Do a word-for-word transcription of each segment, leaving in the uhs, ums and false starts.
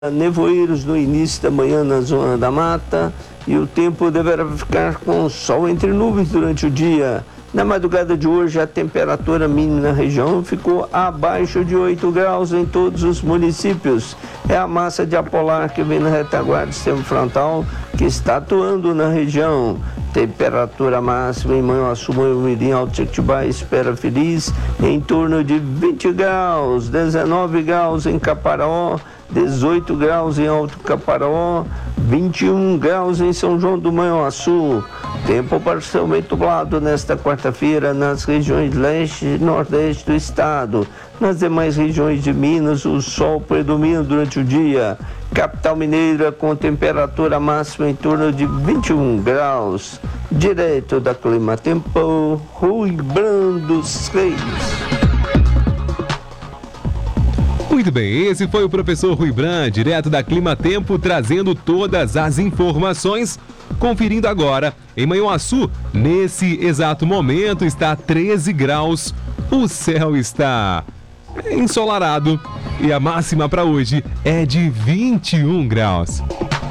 Nevoeiros no início da manhã na zona da mata e o tempo deverá ficar com sol entre nuvens durante o dia. Na madrugada de hoje, a temperatura mínima na região ficou abaixo de oito graus em todos os municípios. É a massa de ar polar que vem na retaguarda do sistema frontal que está atuando na região. Temperatura máxima em Manhuaçu, Manhumirim, Alto Jequitibá, Espera Feliz, em torno de vinte graus, dezenove graus em Caparaó, dezoito graus em Alto Caparaó, vinte e um graus em São João do Manhuaçu. Tempo parcialmente nublado nesta quarta-feira nas regiões leste e nordeste do estado. Nas demais regiões de Minas, o sol predomina durante o dia. Capital Mineira com temperatura máxima em torno de vinte e um graus. Direto da Clima Tempo, Rui Brando Reis. Muito bem, esse foi o professor Rui Brand, direto da Clima Tempo, trazendo todas as informações. Conferindo agora, em Manhuaçu, nesse exato momento está treze graus, o céu está ensolarado e a máxima para hoje é de vinte e um graus.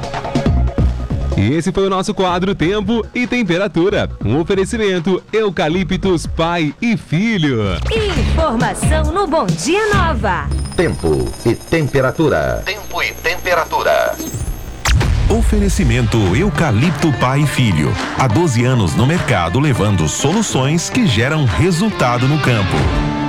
E esse foi o nosso quadro Tempo e Temperatura. Um oferecimento Eucaliptus Pai e Filho. Informação no Bom Dia Nova. Tempo e Temperatura. Tempo e Temperatura. Oferecimento Eucalipto Pai e Filho. Há doze anos no mercado levando soluções que geram resultado no campo.